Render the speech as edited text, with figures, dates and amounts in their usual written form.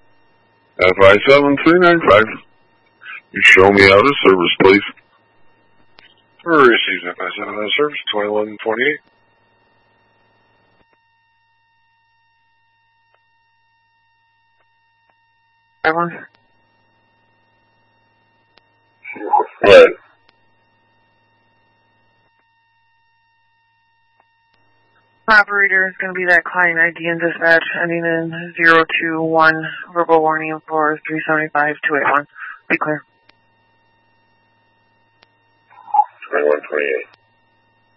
FI-7395. You show me out of service, please. Received FI-7 out of service, 2128. Right. Operator is going to be that client ID in dispatch ending in 021. Verbal warning for 375-281. Be clear. 2128.